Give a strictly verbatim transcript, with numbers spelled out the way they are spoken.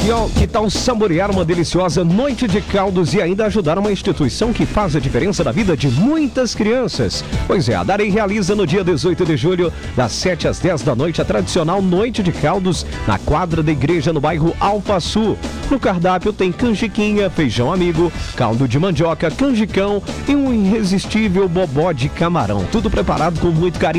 Que tal saborear uma deliciosa noite de caldos e ainda ajudar uma instituição que faz a diferença na vida de muitas crianças? Pois é, a Darei realiza no dia dezoito de julho, das sete às dez da noite, a tradicional noite de caldos na quadra da igreja no bairro Alfaçu. No cardápio tem canjiquinha, feijão amigo, caldo de mandioca, canjicão e um irresistível bobó de camarão. Tudo preparado com muito carinho